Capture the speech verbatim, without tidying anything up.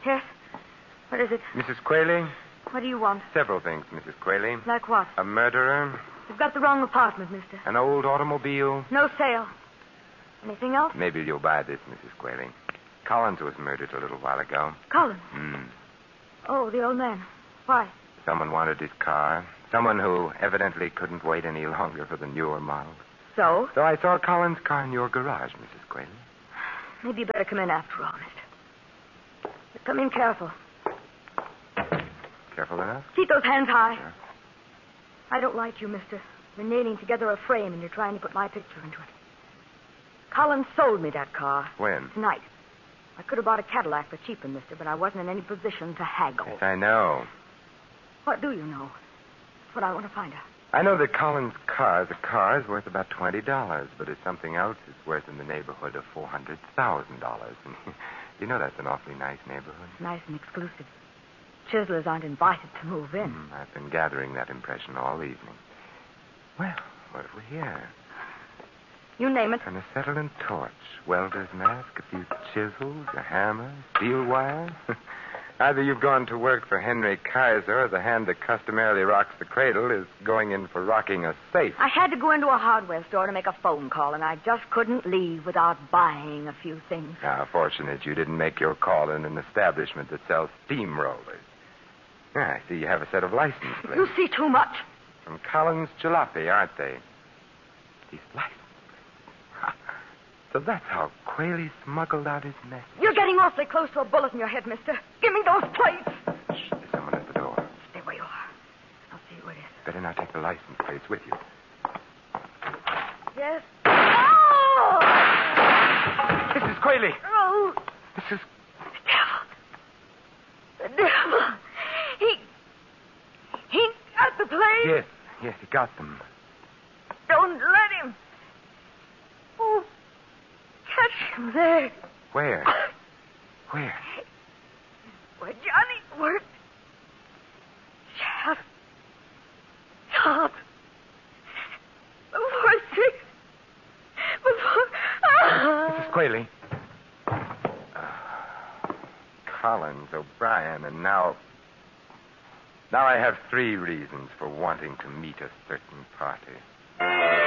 Yes? What is it? Missus Quayle? What do you want? Several things, Missus Quayle. Like what? A murderer, You've got the wrong apartment, mister. an old automobile. No sale. Anything else? Maybe you'll buy this, Missus Quayle. Collins was murdered a little while ago. Collins. Hmm. Oh, the old man. Why? Someone wanted his car. Someone who evidently couldn't wait any longer for the newer model. So? So I saw Collins' car in your garage, Missus Quayle. Maybe you better come in after all, mister. But come in careful. Careful enough? Keep those hands high. Sure. I don't like you, mister. We're nailing together a frame and you're trying to put my picture into it. Collins sold me that car. When? Tonight. I could have bought a Cadillac for cheaper, mister, but I wasn't in any position to haggle. Yes, I know. What do you know? That's what I want to find out. I know that Collins' car, the car, is worth about twenty dollars, but if something else is worth in the neighborhood of four hundred thousand dollars. And you know that's an awfully nice neighborhood. Nice and exclusive. Chislers aren't invited to move in. Mm, I've been gathering that impression all evening. Well, what have we here? You name it. An acetylene torch, welder's mask, a few chisels, a hammer, steel wire. Either you've gone to work for Henry Kaiser or the hand that customarily rocks the cradle is going in for rocking a safe. I had to go into a hardware store to make a phone call, and I just couldn't leave without buying a few things. How fortunate you didn't make your call in an establishment that sells steamrollers. Ah, I see you have a set of license plates. You see too much. From Collins Jalopy, aren't they? These license plates. Ha. So that's how Quayle smuggled out his message. You're getting awfully close to a bullet in your head, mister. Give me those plates. Shh, there's someone at the door. Stay where you are. I'll see who it is. Better not take the license plates with you. Yes? Oh! Missus Quayle! Oh! Missus The devil. The devil. He... He got the plates. Yes, yes, he got them. Don't let him. Oh, catch him there. Where? Where? Where Johnny worked. Shaft. Top. Before six. Before... Missus Quayle. Collins, O'Brien, and now... Now I have three reasons for wanting to meet a certain party.